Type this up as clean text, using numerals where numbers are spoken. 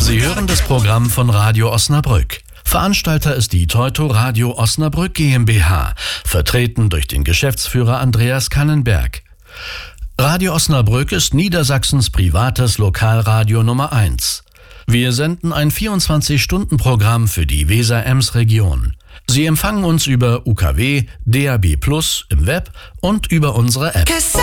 Sie hören das Programm von Radio Osnabrück. Veranstalter ist die Teuto Radio Osnabrück GmbH, vertreten durch den Geschäftsführer Andreas Kannenberg. Radio Osnabrück ist Niedersachsens privates Lokalradio Nummer 1. Wir senden ein 24-Stunden-Programm für die Weser-Ems-Region. Sie empfangen uns über UKW, DAB+ im Web und über unsere App.